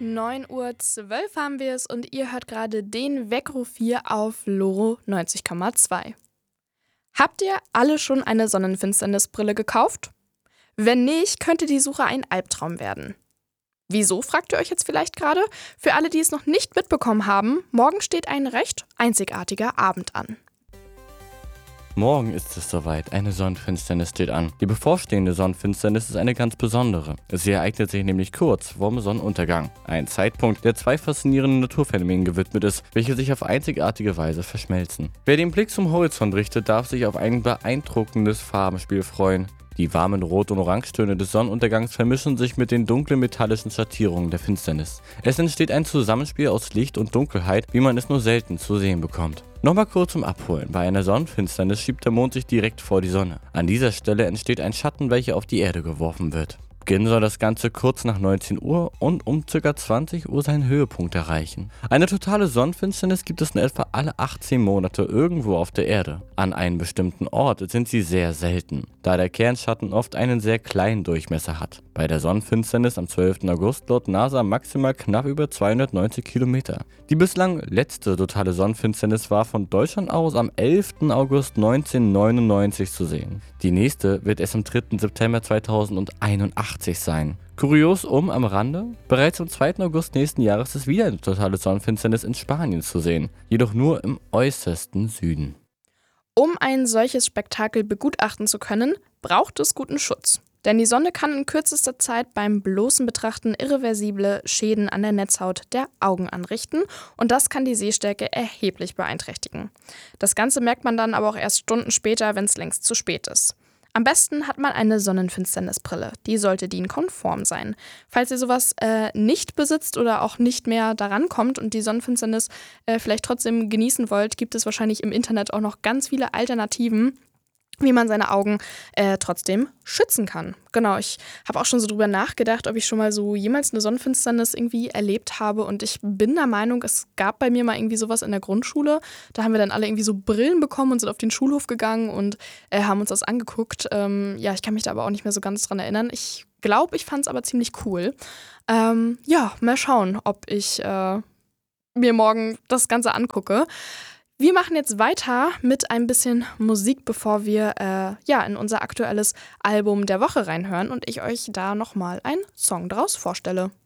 9:12 Uhr haben wir es und ihr hört gerade den Weckruf hier auf Loro 90,2. Habt ihr alle schon eine Sonnenfinsternisbrille gekauft? Wenn nicht, könnte die Suche ein Albtraum werden. Wieso, fragt ihr euch jetzt vielleicht gerade? Für alle, die es noch nicht mitbekommen haben, morgen steht ein recht einzigartiger Abend an. Morgen ist es soweit, eine Sonnenfinsternis steht an. Die bevorstehende Sonnenfinsternis ist eine ganz besondere. Sie ereignet sich nämlich kurz vorm Sonnenuntergang. Ein Zeitpunkt, der zwei faszinierenden Naturphänomenen gewidmet ist, welche sich auf einzigartige Weise verschmelzen. Wer den Blick zum Horizont richtet, darf sich auf ein beeindruckendes Farbenspiel freuen. Die warmen Rot- und Orangetöne des Sonnenuntergangs vermischen sich mit den dunklen metallischen Schattierungen der Finsternis. Es entsteht ein Zusammenspiel aus Licht und Dunkelheit, wie man es nur selten zu sehen bekommt. Nochmal kurz zum Abholen. Bei einer Sonnenfinsternis schiebt der Mond sich direkt vor die Sonne. An dieser Stelle entsteht ein Schatten, welcher auf die Erde geworfen wird. Beginnen soll das Ganze kurz nach 19 Uhr und um ca. 20 Uhr seinen Höhepunkt erreichen. Eine totale Sonnenfinsternis gibt es in etwa alle 18 Monate irgendwo auf der Erde. An einem bestimmten Ort sind sie sehr selten, da der Kernschatten oft einen sehr kleinen Durchmesser hat. Bei der Sonnenfinsternis am 12. August laut NASA maximal knapp über 290 Kilometer. Die bislang letzte totale Sonnenfinsternis war von Deutschland aus am 11. August 1999 zu sehen. Die nächste wird erst am 3. September 2081 sein. Kurios am Rande, bereits am 2. August nächsten Jahres ist wieder eine totale Sonnenfinsternis in Spanien zu sehen, jedoch nur im äußersten Süden. Um ein solches Spektakel begutachten zu können, braucht es guten Schutz. Denn die Sonne kann in kürzester Zeit beim bloßen Betrachten irreversible Schäden an der Netzhaut der Augen anrichten und das kann die Sehstärke erheblich beeinträchtigen. Das Ganze merkt man dann aber auch erst Stunden später, wenn es längst zu spät ist. Am besten hat man eine Sonnenfinsternisbrille. Die sollte DIN-konform sein. Falls ihr sowas nicht besitzt oder auch nicht mehr daran kommt und die Sonnenfinsternis vielleicht trotzdem genießen wollt, gibt es wahrscheinlich im Internet auch noch ganz viele Alternativen, wie man seine Augen trotzdem schützen kann. Genau, ich habe auch schon so drüber nachgedacht, ob ich schon mal so jemals eine Sonnenfinsternis irgendwie erlebt habe und ich bin der Meinung, es gab bei mir mal irgendwie sowas in der Grundschule. Da haben wir dann alle irgendwie so Brillen bekommen und sind auf den Schulhof gegangen und haben uns das angeguckt. Ja, ich kann mich da aber auch nicht mehr so ganz dran erinnern. Ich glaube, ich fand es aber ziemlich cool. Ja, mal schauen, ob ich mir morgen das Ganze angucke. Wir machen jetzt weiter mit ein bisschen Musik, bevor wir in unser aktuelles Album der Woche reinhören und ich euch da nochmal einen Song draus vorstelle.